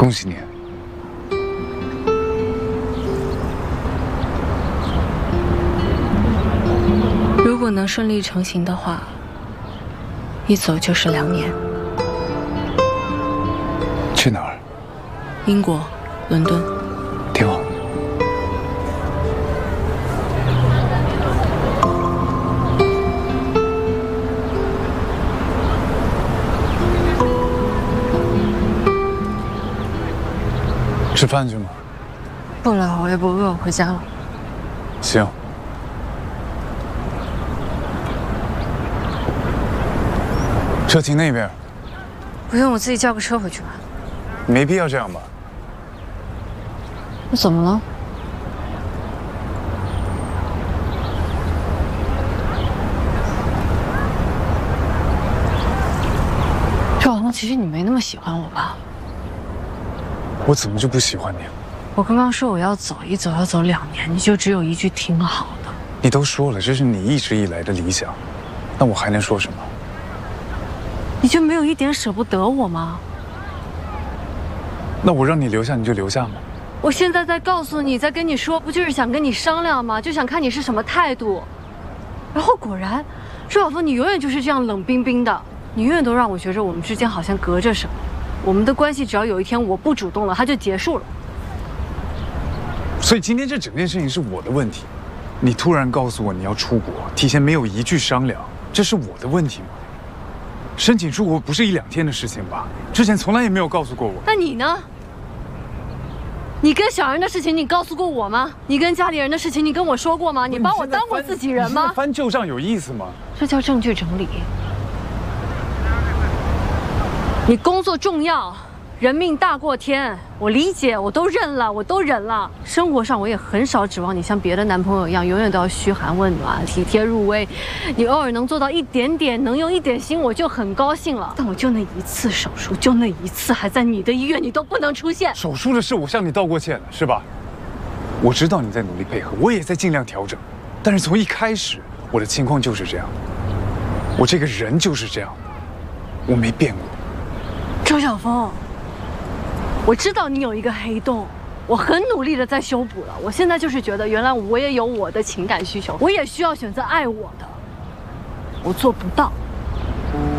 恭喜你。 如果能顺利成行的话，一走就是2年。 去哪儿？ 英国，伦敦。 挺好。吃饭去吗？ 不了，我也不饿，我回家了。 行。车停那边。 不用，我自己叫个车回去吧。 没必要这样吧？ 那怎么了？赵王，其实你没那么喜欢我吧？ 我怎么就不喜欢你了？ 我刚刚说我要走，一走要走2年，你就只有一句挺好的。 你都说了，这是你一直以来的理想，那我还能说什么？ 你就没有一点舍不得我吗？ 那我让你留下，你就留下吗？ 我现在在告诉你，在跟你说，不就是想跟你商量吗？就想看你是什么态度。然后果然，周晓峰，你永远就是这样冷冰冰的，你永远都让我觉着我们之间好像隔着什么。我们的关系只要有一天我不主动了，它就结束了。 所以今天这整件事情是我的问题，你突然告诉我你要出国，提前没有一句商量，这是我的问题吗？申请出国不是1、2天的事情吧？之前从来也没有告诉过我。 那你呢？你跟小人的事情你告诉过我吗？你跟家里人的事情你跟我说过吗？你把我当过自己人吗？ 你翻旧账有意思吗？ 这叫证据整理。你工作重要，人命大过天，我理解，我都认了，我都忍了。生活上我也很少指望你像别的男朋友一样，永远都要嘘寒问暖、体贴入微。你偶尔能做到一点点，能用一点心，我就很高兴了。但我就那一次手术，就那一次，还在你的医院，你都不能出现。 手术的事我向你道过歉了，是吧？我知道你在努力配合，我也在尽量调整，但是从一开始，我的情况就是这样，我这个人就是这样，我没变过。 周晓峰，我知道你有一个黑洞，我很努力的在修补了。我现在就是觉得，原来我也有我的情感需求，我也需要选择爱我的，我做不到。